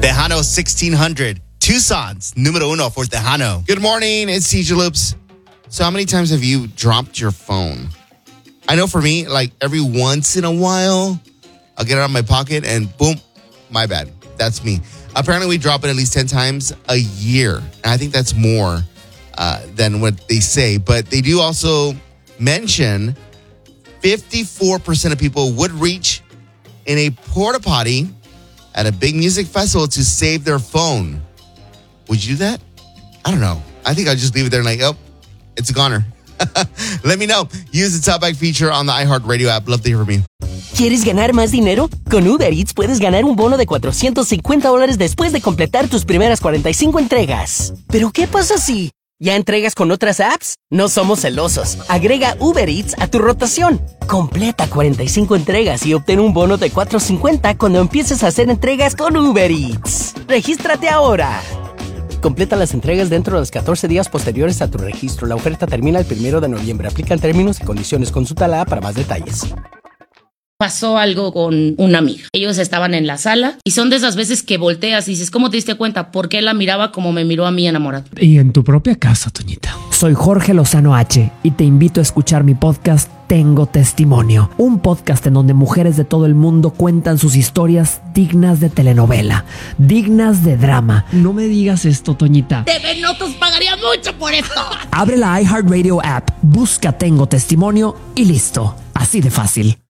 Tejano 1600. Tucson's número uno for Tejano. Good morning, it's CJ Loops. So how many times have you dropped your phone? I know for me, like every once in a while, I'll get it out of my pocket and boom, my bad. That's me. Apparently, we drop it at least 10 times a year. And I think that's more than what they say. But they do also mention 54% of people would reach in a porta potty at a big music festival to save their phone. Would you do that? I don't know. I think I'll just leave it there and like, oh, it's a goner. Let me know. Use the Top Bag feature on the iHeartRadio app. Love to hear from you. ¿Quieres ganar más dinero? Con Uber Eats puedes ganar un bono de $450 después de completar tus primeras 45 entregas. ¿Pero qué pasa si ya entregas con otras apps? No somos celosos. Agrega Uber Eats a tu rotación. Completa 45 entregas y obtén un bono de $450 cuando empieces a hacer entregas con Uber Eats. ¡Regístrate ahora! Completa las entregas dentro de los 14 días posteriores a tu registro. La oferta termina el 1 de noviembre. Aplican términos y condiciones. Consulta la app para más detalles. Pasó algo con una amiga. Ellos estaban en la sala y son de esas veces que volteas y dices, ¿cómo te diste cuenta? ¿Por qué la miraba como me miró a mí enamorado? Y en tu propia casa, Toñita. Soy Jorge Lozano H y te invito a escuchar mi podcast Tengo Testimonio, un podcast en donde mujeres de todo el mundo cuentan sus historias dignas de telenovela, dignas de drama. No me digas esto, Toñita. TV Notos pagaría mucho por esto. Abre la iHeartRadio app, busca Tengo Testimonio y listo. Así de fácil.